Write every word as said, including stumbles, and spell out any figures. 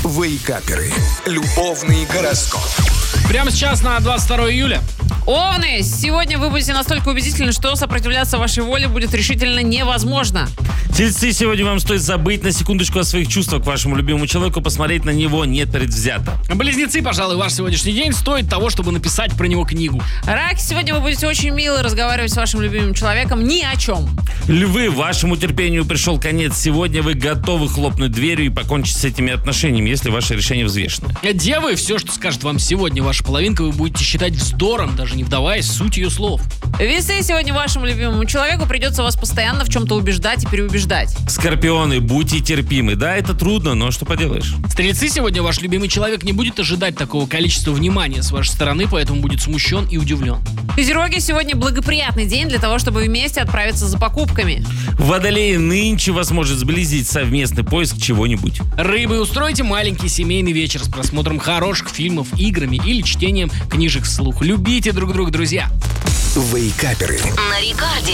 Вейкаперы. Любовный гороскоп. Прямо сейчас на двадцать второе июля. Овны, сегодня вы будете настолько убедительны, что сопротивляться вашей воле будет решительно невозможно. Тельцы, сегодня вам стоит забыть на секундочку о своих чувствах к вашему любимому человеку, посмотреть на него непредвзято. Близнецы, пожалуй, ваш сегодняшний день стоит того, чтобы написать про него книгу. Раки, сегодня вы будете очень мило разговаривать с вашим любимым человеком ни о чем. Львы, вашему терпению пришел конец. Сегодня вы готовы хлопнуть дверью и покончить с этими отношениями, если ваше решение взвешено. Девы, все, что скажет вам сегодня ваша половинка, вы будете считать вздором, даже не вдаваясь в суть ее слов. Весы, сегодня вашему любимому человеку придется вас постоянно в чем-то убеждать и переубеждать. Скорпионы, будьте терпимы. Да, это трудно, но что поделаешь. Стрельцы, сегодня ваш любимый человек не будет ожидать такого количества внимания с вашей стороны, поэтому будет смущен и удивлен. Козероги, сегодня благоприятный день для того, чтобы вместе отправиться за покупками. Водолеи, нынче вас может сблизить совместный поиск чего-нибудь. Рыбы, устройте маленький семейный вечер с просмотром хороших фильмов, играми или чтением книжек вслух. Любите друг друга, друзья. Вейкаперы. На Рекорде.